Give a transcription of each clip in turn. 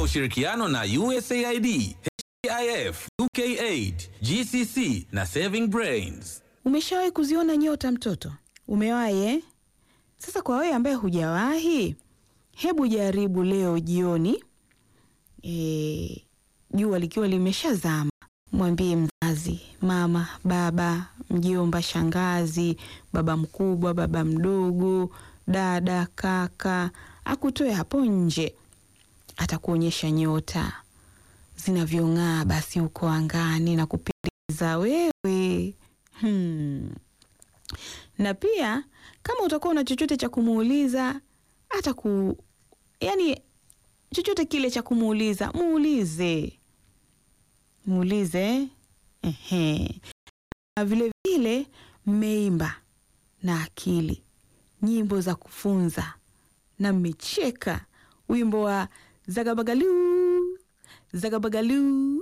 ushirikiano na USAID, HIF, UKAID, GCC na Saving Brains. Umeshawahi kuziona nyota mtoto? Umewahi eh? Sasa kwa wewe ambaye hujawahi, hebu jaribu leo jioni, jua likiwa limeshazama, mwambie mzazi, mama, baba, mjomba, shangazi, baba mkubwa, baba mdogo, dada, kaka, akutoe hapo nje. Atakuonyesha nyota zinavyong'aa basi uko angani na kupendeza wewe. Na pia kama utakuwa na chochote cha kumuuliza, yani chochote kile cha kumuuliza, muulize. Vile vile mmeimba na akili nyimbo za kufunza na mmecheka wimbo wa Zagabagalu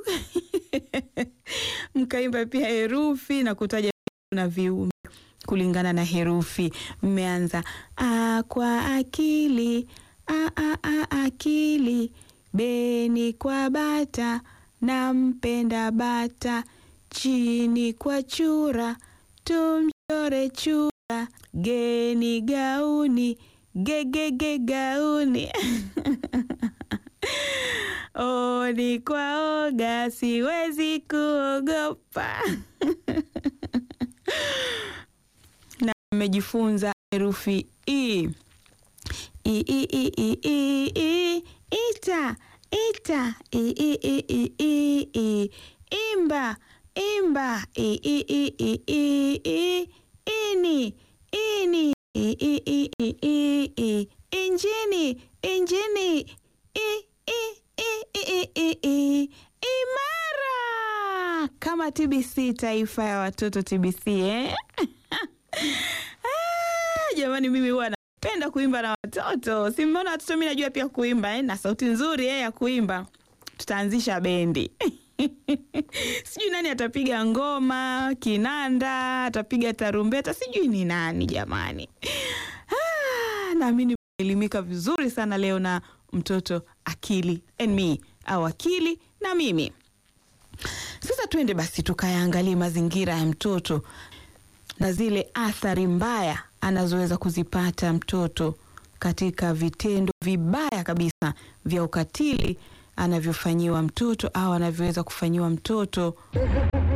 mkaimba pia herufi na kutaja na viumbe kulingana na herufi. Mmeanza kwa akili, akili, beni kwa bata, nampenda bata, chini kwa chura, tumchore chura, geni gauni, gauni. Oni kwa oga, siwezi kuogopa. Na mmejifunza herufi I. Ita, imba, ini, injini, imara kama TBC, taifa ya watoto TBC jamani, mimi huwa napenda kuimba na watoto. Si mmeona watoto, mimi najua pia kuimba na sauti nzuri ya kuimba. Tutaanzisha bendi. Sijui nani atapiga ngoma, kinanda, atapiga tarumbeta, sijui ni nani jamani. Na mimi nimeelimika vizuri sana leo na mtoto Akili and me, au Akili na mimi. Sasa tuende basi tukayaangalie mazingira ya mtoto na zile athari mbaya anazoweza kuzipata mtoto katika vitendo vibaya kabisa vya ukatili anavyofanyiwa mtoto au anavyoweza kufanyiwa mtoto.